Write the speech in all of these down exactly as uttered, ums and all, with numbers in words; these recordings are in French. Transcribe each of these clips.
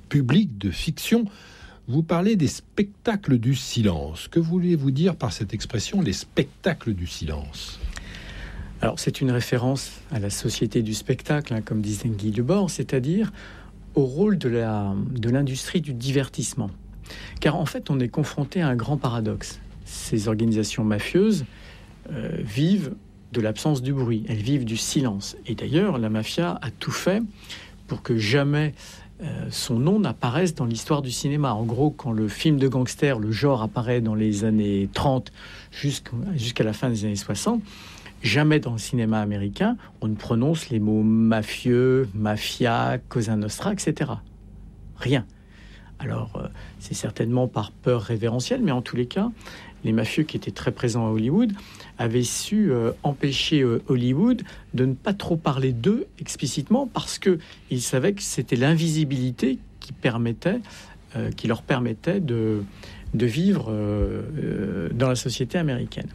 public de fiction. Vous parlez des spectacles du silence. Que voulez-vous dire par cette expression, les spectacles du silence ? Alors, c'est une référence à la société du spectacle, hein, comme disait Guy Debord, c'est-à-dire au rôle de, la, de l'industrie du divertissement. Car en fait, on est confronté à un grand paradoxe. Ces organisations mafieuses euh, vivent de l'absence du bruit, elles vivent du silence. Et d'ailleurs, la mafia a tout fait pour que jamais euh, son nom n'apparaisse dans l'histoire du cinéma. En gros, quand le film de gangster, le genre apparaît dans les années trente jusqu'à, jusqu'à la fin des années soixante, jamais dans le cinéma américain, on ne prononce les mots mafieux, mafia, Cosa Nostra, et cetera. Rien. Alors, euh, c'est certainement par peur révérentielle, mais en tous les cas, les mafieux qui étaient très présents à Hollywood avaient su euh, empêcher euh, Hollywood de ne pas trop parler d'eux explicitement parce qu'ils savaient que c'était l'invisibilité qui, permettait, euh, qui leur permettait de, de vivre euh, euh, dans la société américaine.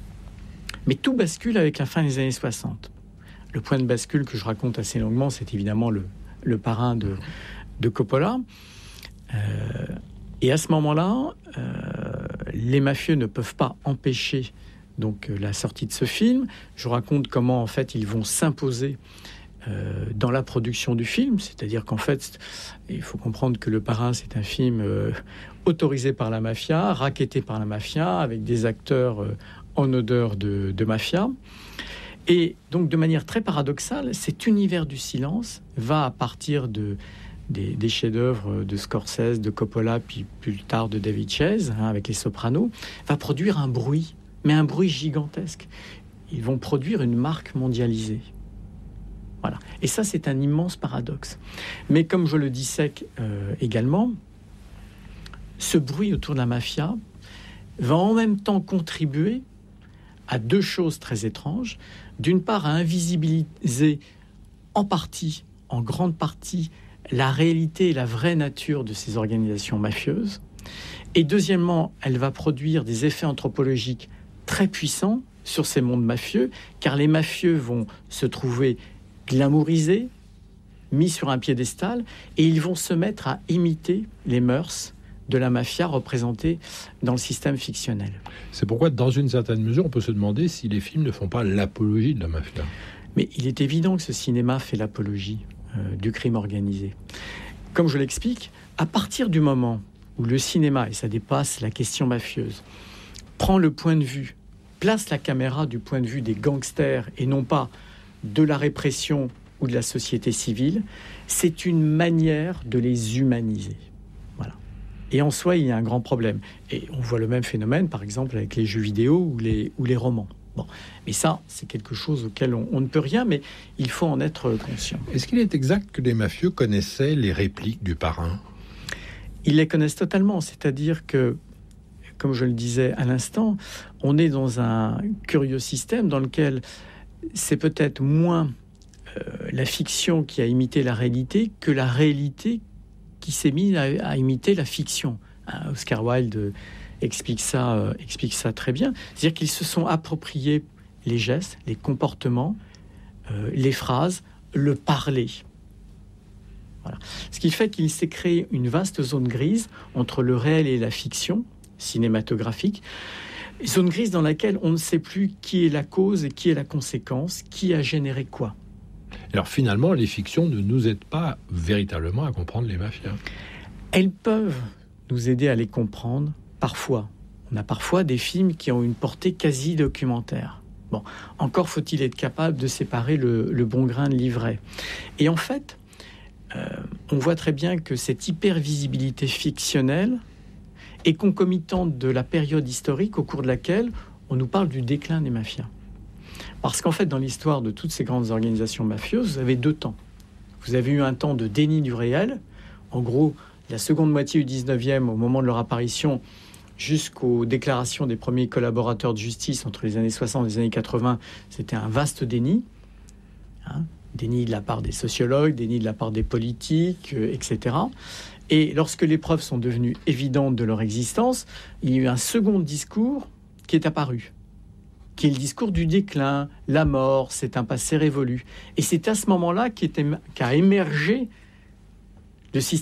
Mais tout bascule avec la fin des années soixante. Le point de bascule que je raconte assez longuement, c'est évidemment le, le parrain de, de Coppola. Euh, et à ce moment-là, euh, les mafieux ne peuvent pas empêcher donc, la sortie de ce film. Je raconte comment, en fait, ils vont s'imposer euh, dans la production du film. C'est-à-dire qu'en fait, il faut comprendre que Le Parrain, c'est un film euh, autorisé par la mafia, racketté par la mafia, avec des acteurs... Euh, en odeur de, de mafia. Et donc, de manière très paradoxale, cet univers du silence va, à partir de, des, des chefs-d'œuvre de Scorsese, de Coppola, puis plus tard de David Chase, hein, avec Les Sopranos, va produire un bruit, mais un bruit gigantesque. Ils vont produire une marque mondialisée. Voilà. Et ça, c'est un immense paradoxe. Mais comme je le dissèque euh, également, ce bruit autour de la mafia va en même temps contribuer à deux choses très étranges. D'une part, à invisibiliser en partie, en grande partie, la réalité et la vraie nature de ces organisations mafieuses. Et deuxièmement, elle va produire des effets anthropologiques très puissants sur ces mondes mafieux, car les mafieux vont se trouver glamourisés, mis sur un piédestal, et ils vont se mettre à imiter les mœurs de la mafia représentée dans le système fictionnel. C'est pourquoi, dans une certaine mesure, on peut se demander si les films ne font pas l'apologie de la mafia. Mais il est évident que ce cinéma fait l'apologie euh, du crime organisé. Comme je l'explique, à partir du moment où le cinéma, et ça dépasse la question mafieuse, prend le point de vue, place la caméra du point de vue des gangsters et non pas de la répression ou de la société civile, c'est une manière de les humaniser. Et en soi, il y a un grand problème. Et on voit le même phénomène, par exemple, avec les jeux vidéo ou les, ou les romans. Bon. Mais ça, c'est quelque chose auquel on, on ne peut rien, mais il faut en être conscient. Est-ce qu'il est exact que les mafieux connaissaient les répliques du Parrain ? Ils les connaissent totalement. C'est-à-dire que, comme je le disais à l'instant, on est dans un curieux système dans lequel c'est peut-être moins euh, la fiction qui a imité la réalité que la réalité qui s'est mis à, à imiter la fiction. Hein, Oscar Wilde explique ça, euh, explique ça très bien. C'est-à-dire qu'ils se sont appropriés les gestes, les comportements, euh, les phrases, le parler. Voilà. Ce qui fait qu'il s'est créé une vaste zone grise entre le réel et la fiction cinématographique. Zone grise dans laquelle on ne sait plus qui est la cause et qui est la conséquence, qui a généré quoi. Alors finalement, les fictions ne nous aident pas véritablement à comprendre les mafias. Elles peuvent nous aider à les comprendre, parfois. On a parfois des films qui ont une portée quasi documentaire. Bon, encore faut-il être capable de séparer le, le bon grain de l'ivraie. Et en fait, euh, on voit très bien que cette hypervisibilité fictionnelle est concomitante de la période historique au cours de laquelle on nous parle du déclin des mafias. Parce qu'en fait, dans l'histoire de toutes ces grandes organisations mafieuses, vous avez deux temps. Vous avez eu un temps de déni du réel. En gros, la seconde moitié du dix-neuvième, au moment de leur apparition, jusqu'aux déclarations des premiers collaborateurs de justice entre les années soixante et les années quatre-vingts, c'était un vaste déni. Hein, déni de la part des sociologues, déni de la part des politiques, euh, et cetera. Et lorsque les preuves sont devenues évidentes de leur existence, il y a eu un second discours qui est apparu, qui est le discours du déclin, la mort, c'est un passé révolu. Et c'est à ce moment-là qu'a émergé le système